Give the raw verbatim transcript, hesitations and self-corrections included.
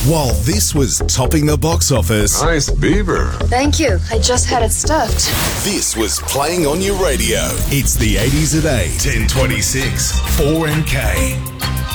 While this was topping the box office, Nice beaver. Thank you. I just had it stuffed. this was playing on your radio. It's the eighties at eight, ten twenty-six, four M K.